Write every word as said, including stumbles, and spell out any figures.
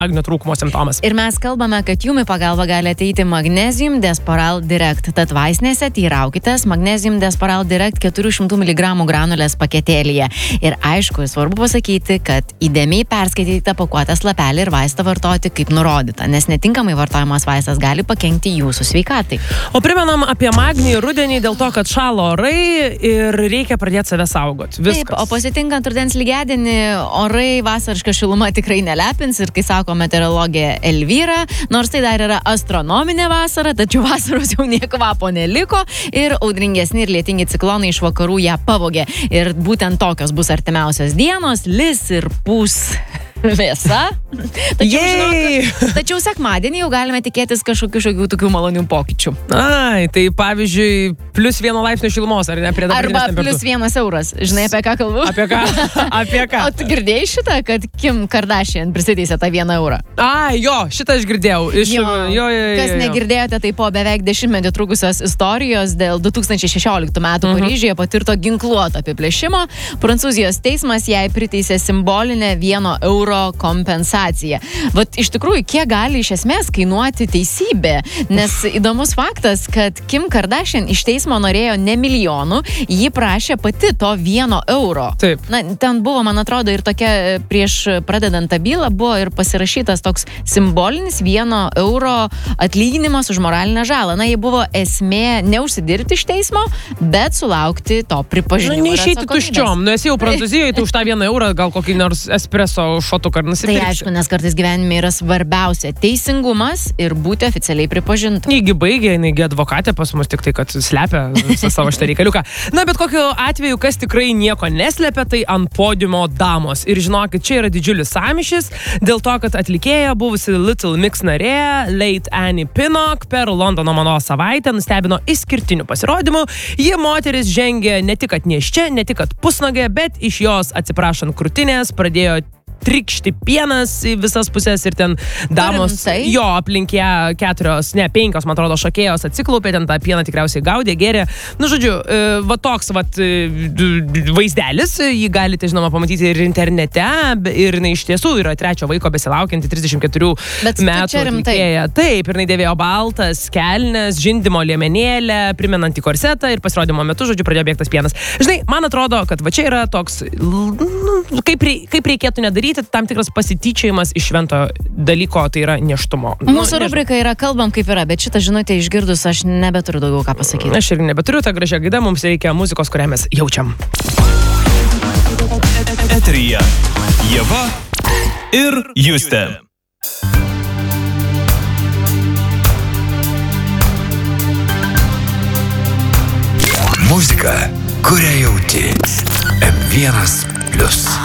magnio trūkumo simptomas. Ir mes kalbame, kad jums į pagalbą gali ateiti Magnesium Desporal Direct. Tad vaistinėse teiraukitės Magnesium Desporal Direct keturių šimtų miligramų granulės paketėlyje. Ir aišku, svarbu pasakyti, kad įdėmiai perskaitykite pakuotės lapelį ir vaistą vartoti kaip nurodyta, nes netinkamai vartojamas vaistas gali pakenkti jūsų sveikatai. O primenam apie magnį rudenį dėl to, kad šalo orai ir reikia pradėti save saugoti. Viskas. Taip, o pasitinkant rudens lygiadienį, orai vasariška šiluma tikrai nelepins ir kai sako meteorologė Elvyra, nors tai dar yra astronominė vasara, tačiau vasaros jau nieko kvapo neliko ir audringesni ir lietingi ciklonai iš vakarų ją pavogė. Ir būtent tokios bus artimiausios dienos, lis ir pūs vėsa. Tačiau, žinok, tačiau sekmadienį jau galime tikėtis kažkokių šiokių tokių malonių pokyčių. Ai, tai pavyzdžiui, plius vieno laipsnio šilumos, ar ne? Prie Arba plius vienas euras. Žinai, apie ką kalbu? Apie ką? Apie ką? O tu girdėjai šitą, kad Kim Kardashian prisiteisė tą vieną eurą? Ai, jo, šitą aš girdėjau. Iš, jo, jo, jo, jo, kas jo. negirdėjote, tai po beveik dešimtmetį trukusios istorijos dėl du tūkstančiai šešioliktų metų Mhm. Paryžiuje patirto ginkluoto apiplėšimo, Prancūzijos teismas jai priteisė simbolinę vieno euro kompensaciją. Vat iš tikrųjų, kiek gali iš esmės kainuoti teisybė, nes įdomus faktas, kad Kim Kardashian iš teismo norėjo ne milijonų, ji prašė pati to vieno euro. Taip. Na, ten buvo, man atrodo, ir tokia prieš pradedant tą bylą buvo ir pasirašytas toks simbolinis vieno euro atlyginimas už moralinę žalą. Na, jie buvo esmė neužsidirbti iš teismo, bet sulaukti to pripažinimo. Na, neišeiti tuščiom. Nu, esi jau Prancūzijoje, tai už tą vieną eurą gal kokį nors espresso šotuką ar nusipirksi. Tai aišku, nes kartais gyvenime yra svarbiausia teisingumas ir būti oficialiai pripažintų. Jįgi baigė, jinai advokatė pas mus, tik tai, kad slepia visą savo šitą reikaliuką. Na, bet kokiu atveju, kas tikrai nieko neslepia, tai ant podiumo damos. Ir žinokit, čia yra didžiulis sąmyšis, dėl to, kad atlikėja buvusi Little Mix narė, Late Annie Pinnock, per Londono mados savaitę nustebino išskirtiniu pasirodymu. Ji moteris žengė ne tik kad nėščia, ne tik kad pusnogė, bet iš jos atsiprašant krūtinės pradėjo trikšti pienas į visas pusės ir ten damos, jo, aplink ją keturios, ne, penkios, man atrodo, šokėjos atsiklaupė, ten tą pieną tikriausiai gaudė, gėrė. Nu, žodžiu, va toks, va, vaizdelis, jį galite, žinoma, pamatyti ir internete, ir jinai iš tiesų yra trečio vaiko besilaukianti trisdešimt keturių metų atlikėja. Taip, ir jinai dėvėjo baltas kelnes, žindymo liemenėlę, primenantį korsetą ir pasirodymo metu, žodžiu, pradėjo bėgtas pienas. Žinai, man atrodo, kad va čia yra toks, nu, kaip, kaip reikėtų nedaryti, tam tikras pasityčiojimas iš švento dalyko, tai yra nėštumo. Mūsų nu, rubrika yra kalbam kaip yra, bet šitą žinutę išgirdus aš nebeturiu daugiau ką pasakyti. Aš ir nebeturiu tą gražią gaidą, mums reikia muzikos, kurią mes jaučiam. Eteryje Ieva ir Justė. Muzika, kurią jauti. M vienas plius.